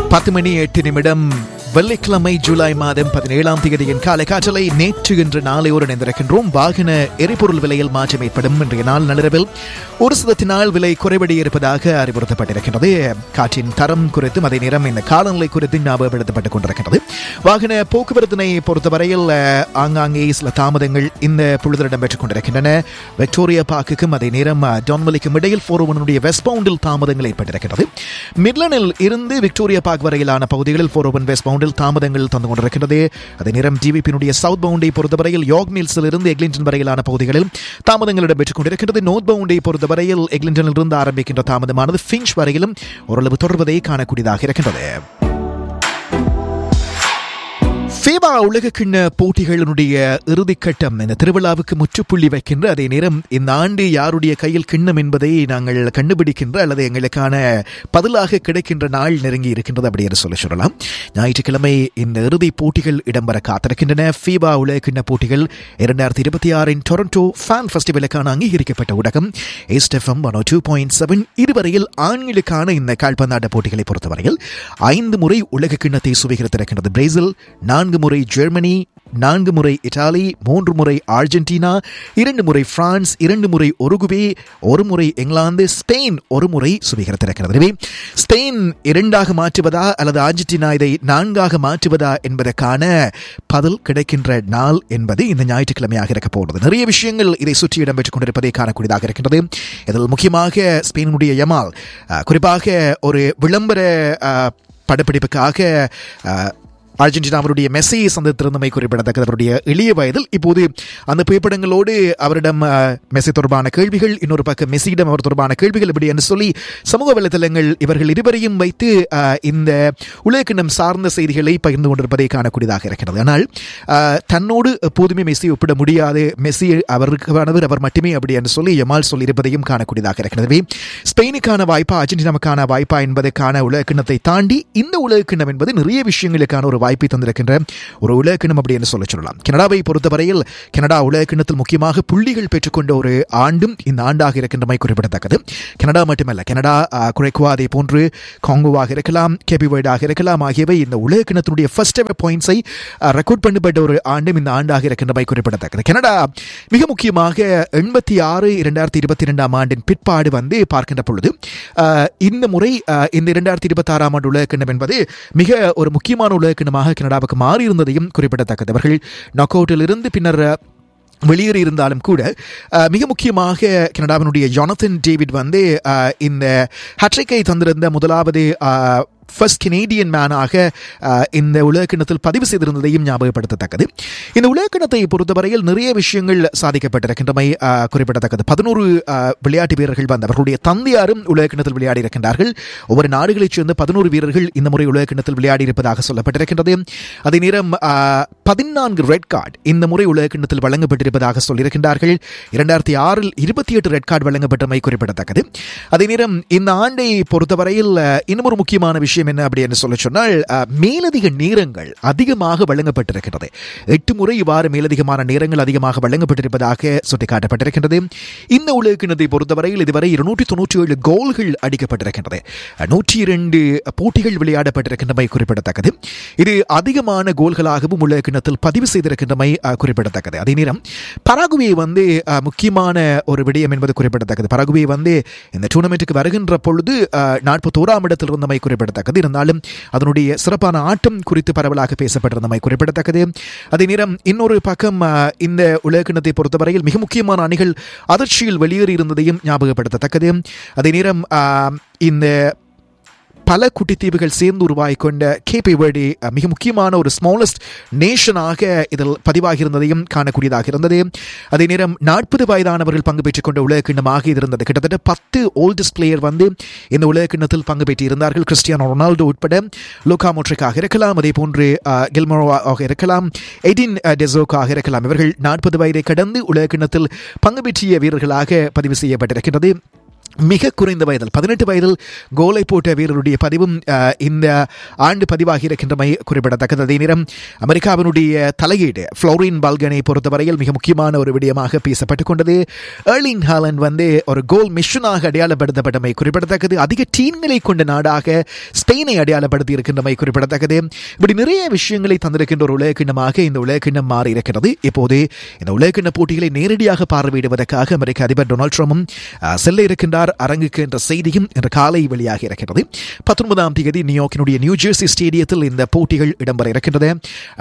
10:08 வெள்ளிக்கிழமை ஜூலை மாதம் 17ஆம் தேதியின் காலை காற்றலை நேற்று இன்று நாளையோடு இணைந்திருக்கின்றோம். வாகன எரிபொருள் விலையில் மாற்றம் ஏற்படும் இன்றைய நாள் நள்ளிரவில் ஒரு சிலத்தினால் விலை குறைபடி இருப்பதாக அறிவுறுத்தப்பட்டிருக்கின்றது. காற்றின் தரம் குறித்தும் அதே நேரம் இந்த காலநிலை குறித்தும் ஞாபகப்படுத்தப்பட்டுக் கொண்டிருக்கின்றது. வாகன போக்குவரத்தினை பொறுத்தவரையில் ஆங்காங்கே சில தாமதங்கள் இந்த பொழுதில் இடம்பெற்றுக் கொண்டிருக்கின்றன. விக்டோரியா பார்க்குக்கும் அதே நேரம் டான்வெல்லிக்கும் இடையில் 401 வெஸ்ட் பவுண்டில் தாமதங்கள் ஏற்பட்டிருக்கிறது. மிட்லனில் இருந்து விக்டோரியா பார்க் வரையிலான பகுதிகளில் 401 வெஸ்ட் பவுண்டில் தாமதங்கள் தந்து கொண்டிருக்கிறது. அதே நேரம் டிவிபியினுடைய சவுத் பவுண்டை பொறுத்தவரையில் யோர்க் மில்ஸில் இருந்து எக்லிங்டன் வரையிலான பகுதிகளில் தாமதங்கள் இடம்பெற்றுக் கொண்டிருக்கிறது. நோர்த் பவுண்டை பொறுத்தவரையில் எக்லிங்டனில் இருந்து ஆரம்பிக்கின்ற தாமதமானது ஃபின்ச் வரையிலும் ஓரளவு தொடர்வதை காணக்கூடியதாக இருக்கின்றது. ஃபீபா உலகக்கிண்ண போட்டிகளினுடைய இறுதிக்கட்டம் இந்த திருவிழாவுக்கு முற்றுப்புள்ளி வைக்கின்ற அதே நேரம் இந்த ஆண்டு யாருடைய கையில் கிண்ணம் என்பதை நாங்கள் கண்டுபிடிக்கின்ற அல்லது எங்களுக்கான பதிலாக கிடைக்கின்ற நாள் நெருங்கி இருக்கின்றது அப்படி என்று சொல்லலாம். ஞாயிற்றுக்கிழமை இந்த இறுதி போட்டிகள் இடம்பெற காத்திருக்கின்றன. ஃபீபா உலகக்கிண்ண போட்டிகள் 2026 டொரண்டோ ஃபேன் ஃபெஸ்டிவலுக்கான அங்கீகரிக்கப்பட்ட ஊடகம் எஸ்எஃப்எம் 102.7 இதுவரையில் ஆண்களுக்கான இந்த கால்பந்தாட்ட போட்டிகளை பொறுத்தவரையில் 5 முறை உலக கிண்ணத்தை சுவீகரித்திருக்கின்றது. பிரேசில் 4 முறை, ஜெர்மனி 4 முறை, இத்தாலி 3 முறை, அர்ஜென்டினா 2 முறை, பிரான்ஸ் 2 முறை, உருகுவே 1 முறை, இங்கிலாந்து, ஸ்பெயின் 1 முறை சுவீகரித்திருக்கிறது. ஸ்பெயின் 2ஆக மாற்றுவதா அல்லது அர்ஜென்டினா இதை 4ஆக மாற்றுவதா என்பதற்கான பதில் கிடைக்கின்ற நாள் என்பது இந்த ஞாயிற்றுக்கிழமையாக இருக்க போகிறது. நிறைய விஷயங்கள் இதை சுற்றி இடம்பெற்றுக் கொண்டிருப்பதை காணக்கூடியதாக இருக்கின்றது. இதில் முக்கியமாக ஸ்பெயினுடைய யமால் குறிப்பாக ஒரு விளம்பர படப்பிடிப்புக்காக அர்ஜென்டினாவுடைய மெஸ்ஸியை சந்தித்திருந்தமை குறிப்பிடத்தக்கது. அவருடைய எளிய வயதில் இப்போது அந்த புகைப்படங்களோடு அவரிடம் மெஸ்ஸி தொடர்பான கேள்விகள், இன்னொரு பக்கம் மெஸ்ஸியிடம் அவர் தொடர்பான கேள்விகள் இப்படி என்று சொல்லி சமூக வலைதளங்கள் இவர்கள் இருவரையும் வைத்து இந்த உலகக்கிண்ணம் சார்ந்த செய்திகளை பகிர்ந்து கொண்டிருப்பதை காணக்கூடியதாக இருக்கிறது. ஆனால் தன்னோடு எப்போதுமே மெஸ்ஸி ஒப்பிட முடியாது, மெஸ்ஸி அவருக்கானவர் அவர் மட்டுமே அப்படி என்று சொல்லி யமால் சொல்லியிருப்பதையும் காணக்கூடியதாக இருக்கிறது. ஸ்பெயினுக்கான வாய்ப்பா அர்ஜென்டினாவுக்கான வாய்ப்பா என்பதற்கான உலகக்கிண்ணத்தை தாண்டி இந்த உலகக்கிண்ணம் என்பது நிறைய விஷயங்களுக்கான ஒரு வாய்ப்பை தந்திருக்கின்ற ஒரு உலகக்கிண்ணம் அப்படி என்று சொல்லலாம். கனடாவை பொறுத்தவரையில் கனடா உலகக்கிண்ணத்தில் முக்கியமாக புள்ளிகள் பெற்றுக்கொண்ட ஒரு ஆண்டும் இந்த ஆண்டாக இருக்கின்றமை குறிப்பிடத்தக்கது. கனடா மட்டுமல்ல, கனடா, குறைக்குவா, அதே போன்று காங்கோவாக இருக்கலாம், கேபிவைடாக இருக்கலாம், ஆகியவை இந்த உலகக்கிண்ணத்தினுடைய ஃபர்ஸ்ட் எவர் பாயிண்ட்ஸை ரெக்கார்ட் பண்ணப்பட்ட ஒரு ஆண்டும் இந்த ஆண்டாக இருக்கின்றமை குறிப்பிடத்தக்கது. கனடா மிக முக்கியமாக 86 2022 ஆண்டின் பிற்பாடு வந்து பார்க்கின்ற பொழுது இந்த முறை இந்த 2026 ஆண்டு உலகக்கிண்ணம் என்பது மிக ஒரு முக்கியமான உலகக்கிண்ணமாக கனடாவுக்கு மாறியிருந்ததையும் குறிப்பிடத்தக்கது. அவர்கள் நாக் அவுட்டில் இருந்து பின்னர் வெளியேறி இருந்தாலும் கூட மிக முக்கியமாக கனடாவினுடைய ஜானத்தன் டேவிட் வந்து இந்த ஹட்ரிக்கை தந்திருந்த முதலாவது ஃபர்ஸ்ட் கெனேடியன் மேனாக இந்த உலகக்கிண்ணத்தில் பதிவு செய்திருந்ததையும் ஞாபகப்படுத்தத்தக்கது. இந்த உலகக்கிண்ணத்தை பொறுத்தவரையில் நிறைய விஷயங்கள் சாதிக்கப்பட்டிருக்கின்றமை குறிப்பிடத்தக்கது. 11 விளையாட்டு வீரர்கள் வந்து அவர்களுடைய தந்தையாரும் உலகக்கிண்ணத்தில் விளையாடி இருக்கின்றார்கள். ஒவ்வொரு நாடுகளைச் சேர்ந்த 11 வீரர்கள் இந்த முறை உலகக்கிண்ணத்தில் விளையாடி இருப்பதாக சொல்லப்பட்டிருக்கின்றது. அதே நேரம் 14 ரெட் கார்டு இந்த முறை உலகக்கிண்ணத்தில் வழங்கப்பட்டிருப்பதாக சொல்லியிருக்கின்றார்கள். 2006 28 ரெட் கார்டு வழங்கப்பட்டமை குறிப்பிடத்தக்கது. அதே நேரம் இந்த ஆண்டை பொறுத்தவரையில் இன்னும் ஒரு முக்கியமான விஷயம் என்ன அப்படி என்று சொல்ல சொன்னால் மேலதிக நேரங்கள் அதிகமாக வழங்கப்பட்டிருக்கிறது. 8 முறை இவ்வாறு மேலதிகமான நேரங்கள் அதிகமாக வழங்கப்பட்டிருப்பதாக சுட்டிக்காட்டப்பட்டிருக்கின்றது. இந்த உலகக்கிண்ணத்தை பொறுத்தவரையில் இதுவரை 297 கோல்கள் அடிக்கப்பட்டிருக்கின்றது. 102 போட்டிகள் விளையாடப்பட்டிருக்கின்றமை குறிப்பிடத்தக்கது. இது அதிகமான கோல்களாகவும் உலகக்கிண்ணத்தில் பதிவு செய்திருக்கின்றமை குறிப்பிடத்தக்கது. அதே நேரம் பராகுவே வந்து முக்கியமான ஒரு விடயம் என்பது குறிப்பிடத்தக்கது. பராகுவே வந்து இந்த டூர்னமெண்ட்டுக்கு வருகின்ற பொழுது 41ஆம் இடத்தில் இருந்தமை குறிப்பிடத்தக்கது. இருந்தாலும் அதனுடைய சிறப்பான ஆட்டம் குறித்து பரவலாக பேசப்பட்டிருந்தமை குறிப்பிடத்தக்கது. அதே நேரம் இன்னொரு பக்கம் இந்த உலகக்கிண்ணத்தை பொறுத்தவரையில் மிக முக்கியமான அணிகள் அதிர்ச்சியில் வெளியேறி இருந்ததையும் ஞாபகப்படுத்தத்தக்கது. அதே நேரம் இந்த பல குட்டித்தீவுகள் சேர்ந்து உருவாகிக்கொண்ட கேப் வெர்டே மிக முக்கியமான ஒரு ஸ்மாலஸ்ட் நேஷனாக இதில் பதிவாகியிருந்ததையும் காணக்கூடியதாக இருந்தது. அதே நேரம் 40 வயதானவர்கள் பங்கு பெற்றுக் கொண்ட உலகக்கிண்ணமாக இது இருந்தது. கிட்டத்தட்ட 10 ஓல்டஸ்ட் பிளேயர் வந்து இந்த உலகக்கிண்ணத்தில் பங்கு பெற்றிருந்தார்கள். கிறிஸ்டியானோ ரொனால்டோ உட்பட லூகா மோட்ரிக்காக இருக்கலாம், அதே போன்று கில்மோரோவாக இருக்கலாம், எடின் டெசோக்காக இருக்கலாம். இவர்கள் 40 வயதை கடந்து உலகக்கிண்ணத்தில் பங்கு பெற்றிய வீரர்களாக பதிவு செய்யப்பட்டிருக்கின்றது. மிக குறைந்த வயதில் 18 வயதில் கோலை போட்ட வீரருடைய பதிவும் இந்த ஆண்டு பதிவாகி இருக்கின்றமை குறிப்பிடத்தக்கது. அதே நேரம் அமெரிக்காவினுடைய தலையீடு ஃப்ளோரின் பல்கனை பொறுத்தவரையில் மிக முக்கியமான ஒரு விடயமாக பேசப்பட்டுக் கொண்டது. எர்லிங் ஹாலண்ட் ஒரு கோல் மிஷனாக அடையாளப்படுத்தப்பட்டமை குறிப்பிடத்தக்கது. அதிக டீம்களை கொண்ட நாடாக ஸ்பெயினை அடையாளப்படுத்தி இருக்கின்றமை குறிப்பிடத்தக்கது. இப்படி நிறைய விஷயங்களை தந்திருக்கின்ற ஒரு உலகக்கிண்ணமாக இந்த உலகக்கிண்ணம் மாறி இருக்கிறது. இப்போது இந்த உலகக்கிண்ண போட்டிகளை நேரடியாக பார்வையிடுவதற்காக அமெரிக்க அதிபர் டொனால்ட் ட்ரம்பும் செல்ல இருக்கின்றார் அரங்குக்கு என்ற செய்தியும் இன்று காலை வெளியாக இருக்கிறது. 19ஆம் தேதி நியூயார்க்கினுடைய நியூ ஜெர்சி ஸ்டேடியத்தில் இந்த போட்டிகள் இடம்பெற இருக்கின்றது.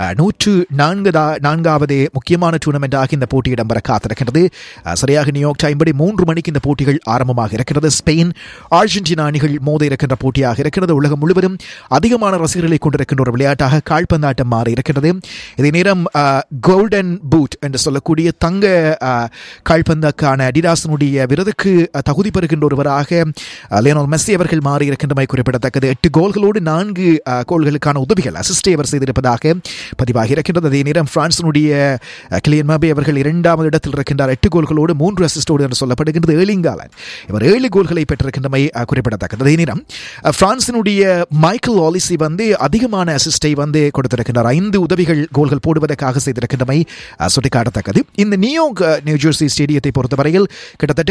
104வது முக்கியமான டூர்னமெண்டாக இந்த போட்டி இடம்பெற காத்திருக்கிறது. சரியாக நியூயார்க் டைம் படி 3 மணிக்கு இந்த போட்டிகள் ஆரம்பமாக இருக்கிறது. ஸ்பெயின் அர்ஜென்டினா அணிகள் மோத இருக்கின்ற போட்டியாக இருக்கிறது. உலகம் முழுவதும் அதிகமான ரசிகர்களை கொண்டிருக்கின்ற ஒரு விளையாட்டாக கால்பந்தாட்டம் மாறி இருக்கிறது. இதே நேரம் கோல்டன் பூட் என்று சொல்லக்கூடிய தங்க கால்பந்தாக்கான அடிடாஸினுடைய விருதுக்கு தகுதி பெறுகின்ற ஒருவராக லியோனல் மெஸ்ஸி அவர்கள் மாறி இருக்கின்றமை குறிப்பிடத்தக்கது. 8 கோல்களோடு 4 கோல்களுக்கான உதவிகள் அசிஸ்டை அவர் செய்திருப்பதாக பதிவாகி இருக்கின்றது. அதே நேரம் பிரான்சினுடைய கிலியன் மபே அவர்கள் 2வது இடத்தில் இருக்கின்றார் 8 கோல்களோடு 3 அசிஸ்டோடு என்று சொல்லப்படுகின்றது. எர்லிங் ஹாலண்ட் இவர் 7 கோல்களை பெற்றிருக்கின்றமை குறிப்பிடத்தக்கது. அதே நேரம் பிரான்சினுடைய மைக்கேல் ஆலிசி அதிகமான அசிஸ்டை கொடுத்திருக்கின்றார். 5 உதவிகள் கோல்கள் போடுவதற்காக செய்திருக்கின்றமை சுட்டிக்காட்டத்தக்கது. இந்த நியூயார்க் நியூ ஜெர்சி ஸ்டேடியத்தை பொறுத்தவரையில் கிட்டத்தட்ட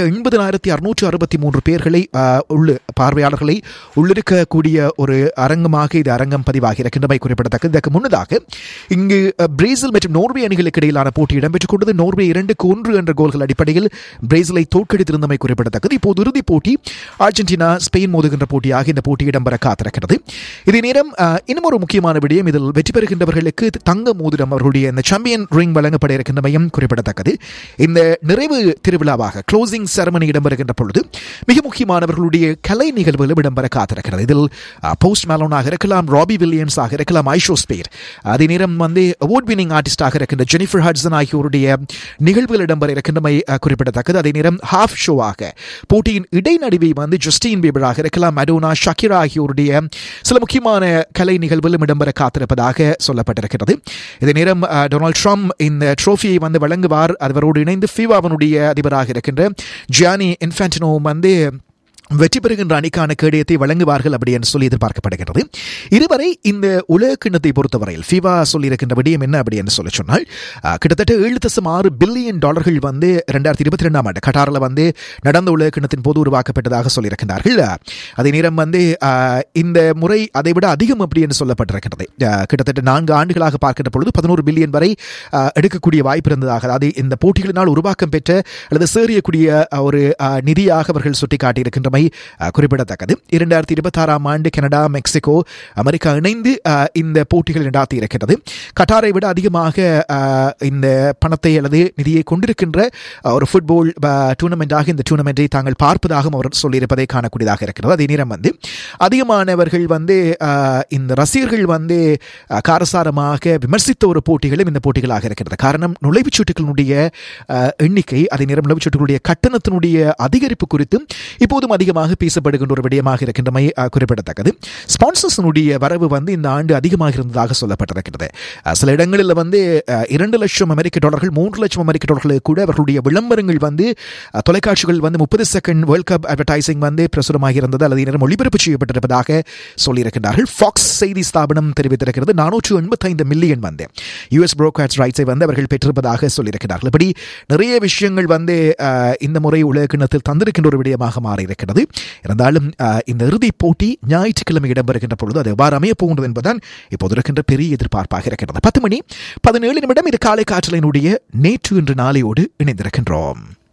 80,663 பேர்களை பார்வையாளர்களை உள்ளிருக்கக்கூடிய ஒரு அரங்கமாக இது அரங்கம் பதிவாகி இருக்கின்றமை குறிப்பிடத்தக்கது. இதற்கு முன்னதாக இங்கு பிரேசில் மற்றும் நோர்வே அணிகளுக்கு இடையிலான போட்டி இடம்பெற்றுக் கொண்டது. நோர்வே 2-1 என்ற கோல்கள் அடிப்படையில் பிரேசிலை தோற்கடித்திருந்தமை குறிப்பிடத்தக்கது. இப்போது இறுதிப் போட்டி அர்ஜென்டினா ஸ்பெயின் மோதுகின்ற போட்டியாக இந்த போட்டி இடம்பெற காத்திருக்கிறது. இதே நேரம் இன்னும் ஒரு முக்கியமான விடயம், இதில் வெற்றி பெறுகின்றவர்களுக்கு தங்க மோதிரம் அவர்களுடைய இந்த சாம்பியன் ரிங் வழங்கப்பட இருக்கின்றமையும் குறிப்பிடத்தக்கது. இந்த நிறைவு திருவிழாவாக க்ளோசிங் செரமனி இடம்பெறுகின்ற பொழுது மிக முக்கியமானவர்களுடைய கலை நிகழ்வுகளும் இடம்பெற காத்திருக்கிறது. இதில் போஸ்ட் மேலோனாக இருக்கலாம், ராபி வில்லியம்ஸாக இருக்கலாம், ஐஷோ ஸ்பேர், அதே நேரம் அவார்ட் வினிங் ஆர்டிஸ்டாக இருக்கின்ற ஜெனிஃபர் ஹட்சன் ஆகியோருடைய நிகழ்வுகள் இடம்பெற இருக்கின்றமை குறிப்பிடத்தக்கது. அதே நேரம் ஹாஃப் ஷோவாக போட்டியின் இடைநடுவை ஜஸ்டின் பீபராக இருக்கலாம், மடோனா, ஷக்கிரா ஆகியோருடைய சில முக்கியமான கலை நிகழ்வுகளும் இடம்பெற காத்திருப்பதாக சொல்லப்பட்டிருக்கிறது. இதே நேரம் டொனால்ட் ட்ரம்ப் இந்த ட்ரோஃபியை வழங்குவார். அவரோடு இணைந்து ஃபீவாவினுடைய அதிபராக இருக்கின்ற ஜியானி இன்ஃபான்டினோ வெற்றி பெறுகின்ற அணிக்கான கேடயத்தை வழங்குவார்கள் அப்படி என்று சொல்லி எதிர்பார்க்கப்படுகிறது. இதுவரை இந்த உலக கிண்ணத்தை பொறுத்தவரையில் ஃபீவா சொல்லியிருக்கின்ற விடயம் என்ன அப்படி என்று சொல்லி சொன்னால் கிட்டத்தட்ட $7.6 பில்லியன் 2022ஆம் ஆண்டு கட்டாரில் நடந்த உலக கிண்ணத்தின் போது உருவாக்கப்பட்டதாக சொல்லியிருக்கிறார்கள். அதே நேரம் இந்த முறை அதைவிட அதிகம் அப்படி என்று சொல்லப்பட்டிருக்கிறது. கிட்டத்தட்ட 4 ஆண்டுகளாக பார்க்கின்ற பொழுது 11 பில்லியன் வரை எடுக்கக்கூடிய வாய்ப்பு இருந்ததாக, அதாவது இந்த போட்டிகளினால் உருவாக்கம் பெற்ற அல்லது சேரியக்கூடிய ஒரு நிதியாக அவர்கள் சுட்டிக்காட்டியிருக்கின்ற குறிப்பிடத்தக்கது. 2026ஆம் ஆண்டு கனடா, மெக்சிகோ, அமெரிக்கா இணைந்து இந்த போட்டிகள் நடாத்தி இருக்கிறது. கட்டாரை விட அதிகமாக இந்த பணத்தை அல்லது நிதியை கொண்டிருக்கின்ற ஒரு ஃபுட்பால் டூர்னமெண்டாக இந்த டூர்னமெண்டை தாங்கள் பார்ப்பதாகவும் அவர் சொல்லியிருப்பதை காணக்கூடியதாக இருக்கிறது. அதே நேரம் அதிகமானவர்கள் இந்த ரசிகர்கள் காரசாரமாக விமர்சித்த ஒரு போட்டிகளும் இந்த போட்டிகளாக இருக்கிறது. காரணம் நுழைவுச்சீட்டுகளுடைய எண்ணிக்கை, அதே நேரம் நுழைவுச்சீட்டுகளுடைய கட்டணத்தினுடைய அதிகரிப்பு குறித்தும் இப்போதும் அதிகமாக பேசப்படுகின்ற ஒரு விடயமாக இருக்கின்றமை குறிப்பிடத்தக்கது. ஸ்பான்சர்ஸினுடைய வரவு இந்த ஆண்டு அதிகமாக இருந்ததாக சொல்லப்பட்டிருக்கிறது. சில இடங்களில் $2 லட்சம் அமெரிக்க டாலர்கள், $3 லட்சம் அமெரிக்க டாலர்களுக்கு கூட அவர்களுடைய விளம்பரங்கள் தொலைக்காட்சிகள் 30 செகண்ட் வேர்ல்ட் கப் அட்வர்டைசிங் பிரசுரமாக இருந்தது அல்லது நேரம் ஒளிபரப்பு செய்யப்பட்டிருப்பதாக சொல்லியிருக்கிறார்கள். ஃபாக்ஸ் செய்தி ஸ்தாபனம் தெரிவித்திருக்கிறது. 485 மில்லியன் யூஎஸ் புரோட்காஸ்ட் ரைட்ஸை அவர்கள் பெற்றிருப்பதாக சொல்லியிருக்கிறார்கள். இப்படி நிறைய விஷயங்கள் இந்த முறை உலக கிண்ணத்தில் தந்திருக்கின்ற ஒரு விடயமாக மாறி இருக்கிறது. இருந்தாலும் இந்த இறுதிப் போட்டி ஞாயிற்றுக்கிழமை இடம்பெறுகின்ற பொழுது அது எவ்வாறு அமைய போகின்றது என்பதுதான் இப்போது இருக்கின்ற பெரிய எதிர்பார்ப்பாக இருக்கிறது. 10:17 இது காலை காற்றலினுடைய நேற்று இன்று நாளையோடு இணைந்திருக்கின்றோம்.